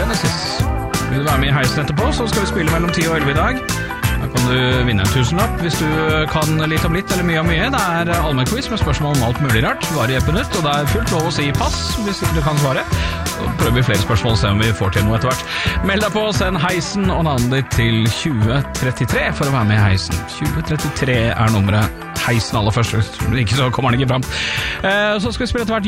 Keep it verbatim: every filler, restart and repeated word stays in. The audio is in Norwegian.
Genesis. Vil du være med i heisen etterpå, så skal vi spille mellom ti og elleve i dag. Da kan du vinne en tusenlapp hvis du kan litt om litt eller mye om mye. Det er allmennquiz med spørsmål om alt mulig rart. Varer i ett minutt, og det er fullt lov å si pass hvis ikke du kan svare. Så prøver vi flere spørsmål og se om vi får til noe etter hvert. Meld deg på, send heisen og navnet ditt til tjue trettitre for å være med i heisen. tjue trettitre er nummeret. Heisen aller først, ikke så kommer den ikke fram. Så skal vi spille etter hvert